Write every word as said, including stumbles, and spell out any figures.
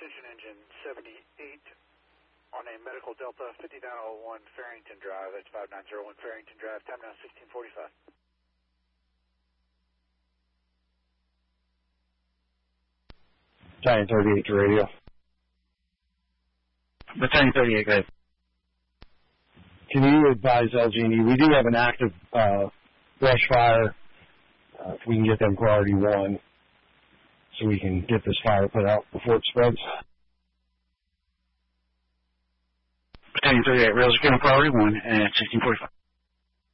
ignition engine seventy-eight on a medical Delta fifty-nine oh one Farrington Drive. That's five nine zero one Farrington Drive. Time now sixteen forty-five. Battalion thirty-eight to radio. Battalion thirty-eight, go ahead. Can you advise L G and E? We do have an active uh, brush fire. Uh, if we can get them priority one, so we can get this fire put out before it spreads. Battalion thirty-eight, rails are getting priority one at sixteen forty-five.